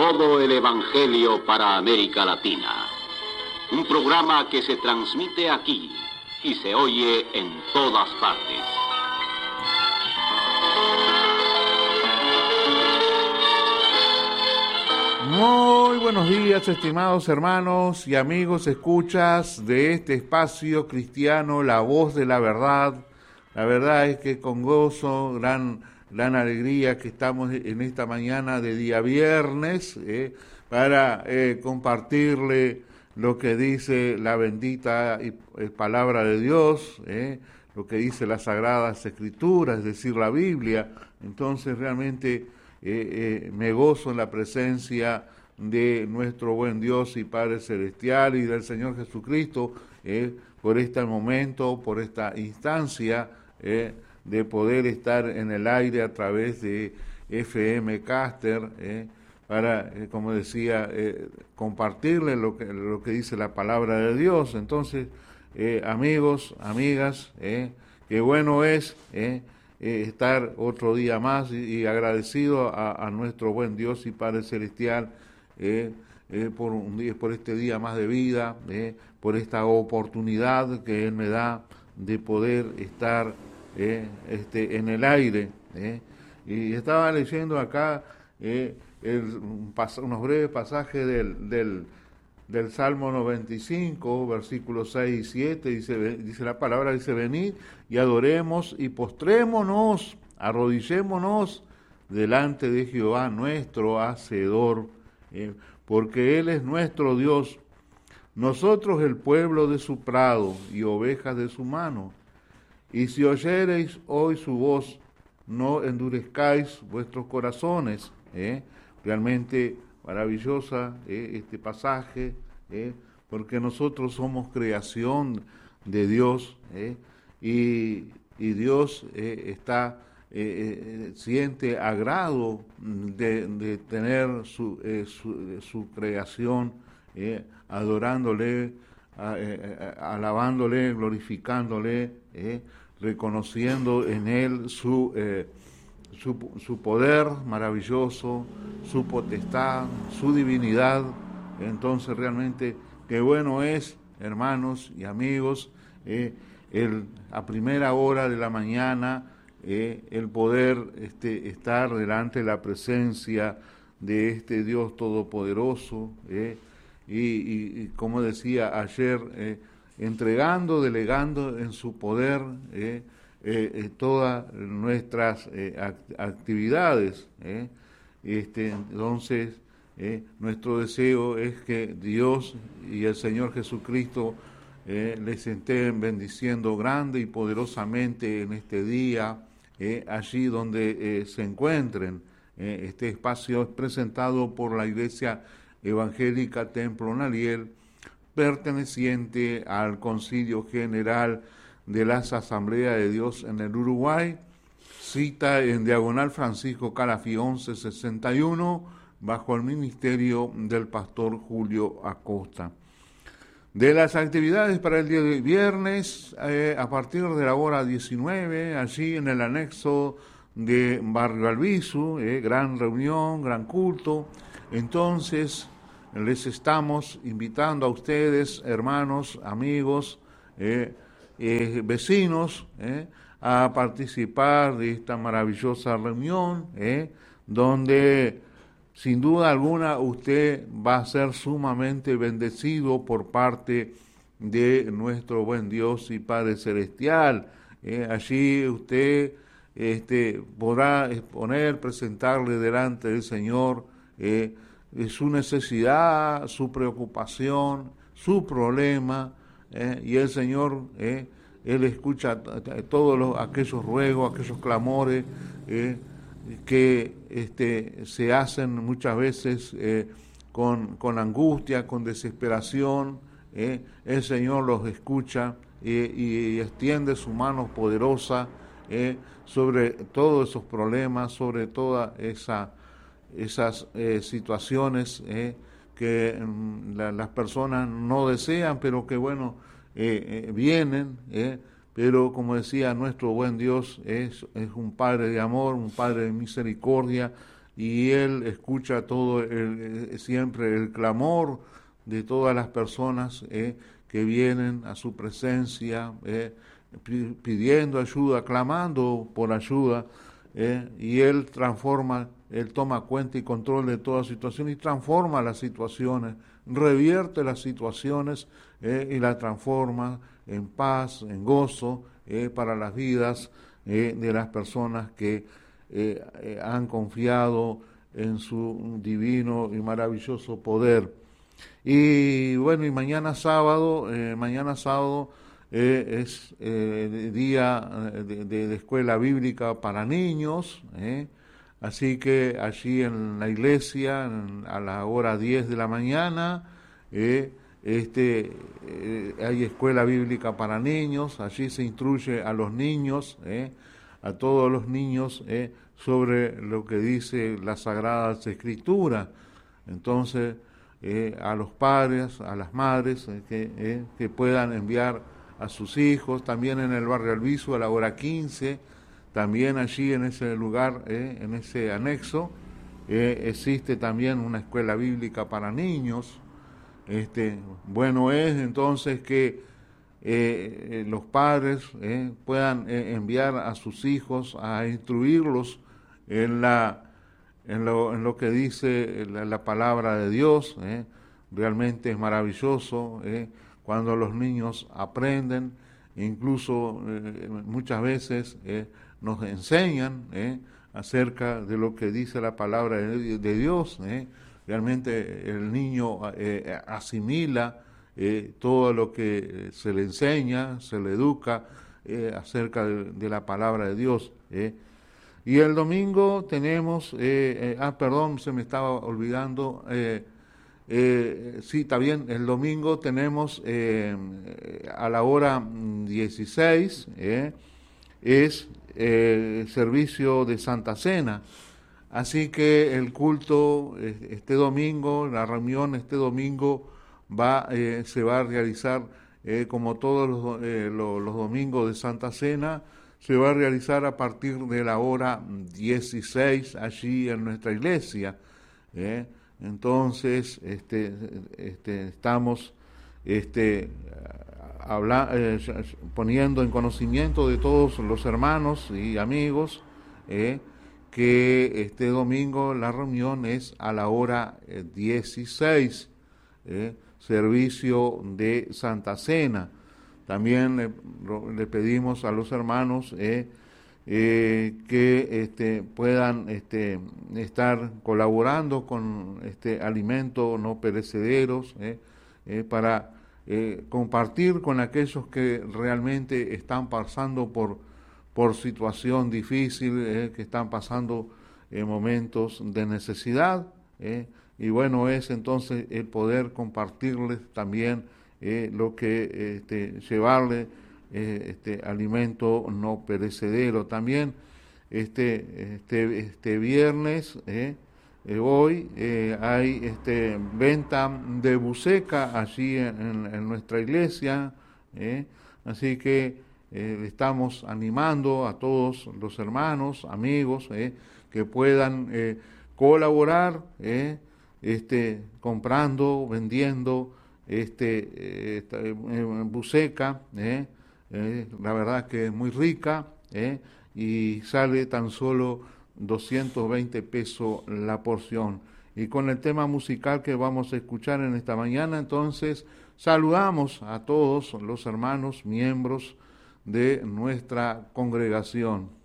Todo el Evangelio para América Latina. Un programa que se transmite aquí y se oye en todas partes. Muy buenos días, estimados hermanos y amigos, escuchas de este espacio cristiano, La Voz de la Verdad. La verdad es que con gozo, gran alegría que estamos en esta mañana de día viernes para compartirle lo que dice la bendita palabra de Dios, lo que dice las Sagradas Escrituras, es decir, la Biblia. Entonces realmente me gozo en la presencia de nuestro buen Dios y Padre Celestial y del Señor Jesucristo por este momento, por esta instancia de poder estar en el aire a través de FM Caster para, como decía, compartirle lo que dice la palabra de Dios. Entonces, amigos, amigas, qué bueno es estar otro día más y agradecido a nuestro buen Dios y Padre Celestial por este día más de vida, por esta oportunidad que Él me da de poder estar en el aire. Y estaba leyendo acá unos breves pasajes del Salmo 95, versículos 6 y 7, dice la palabra, dice: venid y adoremos y postrémonos, arrodillémonos delante de Jehová nuestro Hacedor, porque Él es nuestro Dios, nosotros el pueblo de su prado y ovejas de su mano. Y si oyereis hoy su voz, no endurezcáis vuestros corazones. Realmente maravillosa este pasaje, porque nosotros somos creación de Dios, y Dios siente agrado de tener su creación, adorándole, alabándole, glorificándole, reconociendo en Él su poder maravilloso, su potestad, su divinidad. Entonces realmente qué bueno es, hermanos y amigos, a primera hora de la mañana el poder estar delante de la presencia de este Dios todopoderoso, y como decía ayer, delegando en su poder todas nuestras actividades. Entonces, nuestro deseo es que Dios y el Señor Jesucristo les estén bendiciendo grande y poderosamente en este día, allí donde se encuentren. Este espacio es presentado por la Iglesia Evangélica Templo Naliel, perteneciente al Concilio General de las Asambleas de Dios en el Uruguay, cita en Diagonal Francisco Calafí 1161, bajo el ministerio del pastor Julio Acosta. De las actividades para el día de viernes, a partir de la hora 19, allí en el anexo de Barrio Albizu, gran reunión, gran culto. Entonces, les estamos invitando a ustedes, hermanos, amigos, vecinos, a participar de esta maravillosa reunión, donde sin duda alguna usted va a ser sumamente bendecido por parte de nuestro buen Dios y Padre Celestial. Allí usted podrá exponer, presentarle delante del Señor su necesidad, su preocupación, su problema, y el Señor, Él escucha todos aquellos ruegos, aquellos clamores que se hacen muchas veces con angustia, con desesperación. El Señor los escucha y extiende su mano poderosa sobre todos esos problemas, sobre todas esas situaciones que las personas no desean, pero que bueno, vienen, pero como decía, nuestro buen Dios es un Padre de amor, un Padre de misericordia, y Él escucha siempre el clamor de todas las personas que vienen a su presencia, pidiendo ayuda, clamando por ayuda, y Él toma cuenta y control de toda situación y transforma las situaciones, revierte las situaciones y las transforma en paz, en gozo para las vidas de las personas que han confiado en su divino y maravilloso poder. Y bueno, y mañana sábado es día de escuela bíblica para niños, así que allí en la iglesia a la hora 10 de la mañana hay escuela bíblica para niños. Allí se instruye a los niños, a todos los niños, sobre lo que dice las Sagradas Escrituras. Entonces, a los padres, a las madres, que puedan enviar a sus hijos, también en el barrio Albizu a la hora 15, también allí en ese lugar, en ese anexo, existe también una escuela bíblica para niños. Bueno es entonces que los padres puedan enviar a sus hijos a instruirlos en lo que dice la palabra de Dios. Realmente es maravilloso cuando los niños aprenden, incluso muchas veces nos enseñan acerca de lo que dice la palabra de Dios. Realmente el niño asimila todo lo que se le enseña, se le educa acerca de la palabra de Dios. Y el domingo tenemos, se me estaba olvidando, sí, está bien, el domingo tenemos a la hora 16, es servicio de Santa Cena. Así que el culto este domingo, la reunión este domingo se va a realizar como todos los domingos de Santa Cena, se va a realizar a partir de la hora 16 allí en nuestra iglesia. Entonces estamos poniendo en conocimiento de todos los hermanos y amigos que este domingo la reunión es a la hora 16, servicio de Santa Cena. También le pedimos a los hermanos que puedan estar colaborando con alimentos no perecederos para compartir con aquellos que realmente están pasando por situación difícil, que están pasando momentos de necesidad, y bueno es entonces el poder compartirles también lo que llevarle alimento no perecedero. También este viernes hoy hay venta de buceca allí en nuestra iglesia, así que estamos animando a todos los hermanos, amigos, que puedan colaborar comprando, vendiendo buceca. La verdad que es muy rica, y sale tan solo 220 pesos la porción. Y con el tema musical que vamos a escuchar en esta mañana, entonces saludamos a todos los hermanos miembros de nuestra congregación.